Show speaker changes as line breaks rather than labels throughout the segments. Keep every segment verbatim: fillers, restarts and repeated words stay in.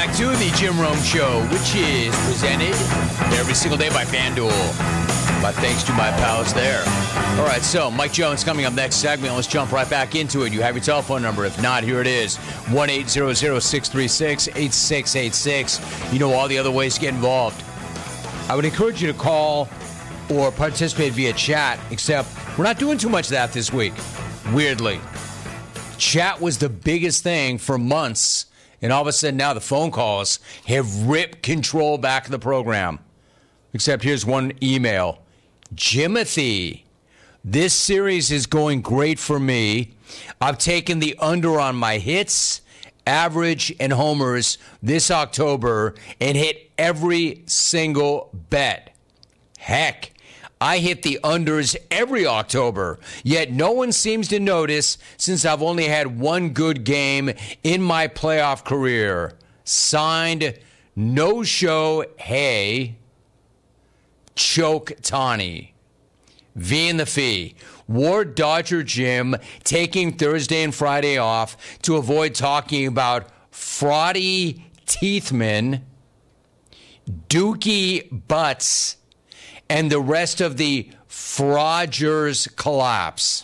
back to the Jim Rome Show, which is presented every single day by FanDuel. My thanks to my pals there. All right, so Mike Jones coming up next segment. Let's jump right back into it. You have your telephone number. If not, here it is, one eight hundred, six three six, eight six eight six. You know all the other ways to get involved. I would encourage you to call or participate via chat, except we're not doing too much of that this week, weirdly. Chat was the biggest thing for months, and all of a sudden now the phone calls have ripped control back of the program. Except here's one email. Jimothy, this series is going great for me. I've taken the under on my hits, average, and homers this October and hit every single bet. Heck, I hit the unders every October, yet no one seems to notice since I've only had one good game in my playoff career. Signed, No Show Hey, Choke Tawny. V in the fee. Ward Dodger Jim taking Thursday and Friday off to avoid talking about fraudy Teethman, Dookie Butts, and the rest of the Frogers collapse.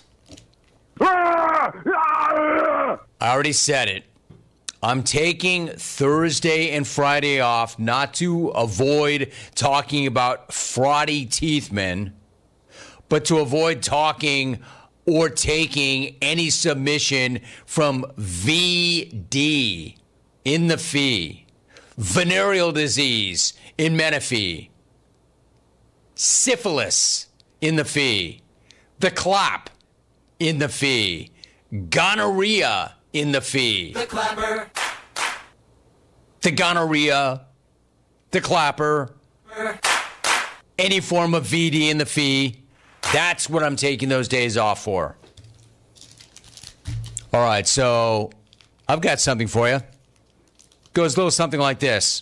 I already said it. I'm taking Thursday and Friday off not to avoid talking about fraudy Teethman, but to avoid talking or taking any submission from V D in the fee, venereal disease in Menifee, syphilis in the fee, the clap in the fee, gonorrhea in the fee, the clapper, the gonorrhea, the clapper, any form of V D in the fee. That's what I'm taking those days off for. All right, so I've got something for you. Goes a little something like this.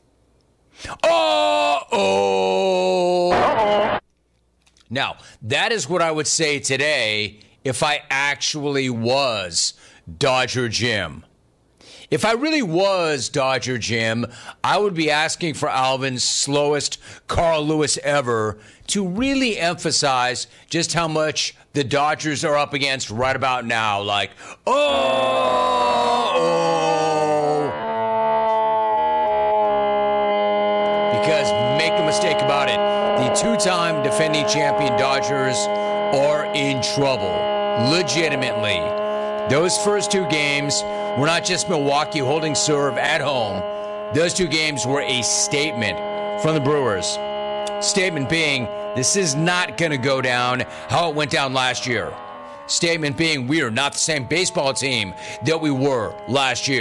Uh-oh. Uh-oh. Now, that is what I would say today if I actually was Dodger Jim. If I really was Dodger Jim, I would be asking for Alvin's slowest Carl Lewis ever to really emphasize just how much the Dodgers are up against right about now. Like, oh, oh. Because make no mistake about it, the two-time defending champion Dodgers are in trouble, legitimately. Those first two games were not just Milwaukee holding serve at home. Those two games were a statement from the Brewers. Statement being, this is not going to go down how it went down last year. Statement being, we are not the same baseball team that we were last year.